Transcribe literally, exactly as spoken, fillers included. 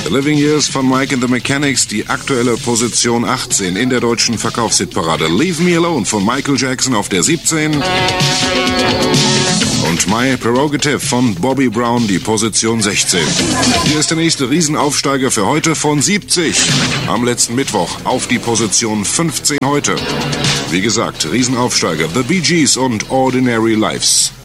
The Living Years von Mike and the Mechanics, die aktuelle Position achtzehn in der deutschen Verkaufshitparade. Leave Me Alone von Michael Jackson auf der siebzehn. Und My Prerogative von Bobby Brown, die Position sechzehn. Hier ist der nächste Riesenaufsteiger für heute von siebzig. Am letzten Mittwoch auf die Position fünfzehn heute. Wie gesagt, Riesenaufsteiger The Bee Gees und Ordinary Lives.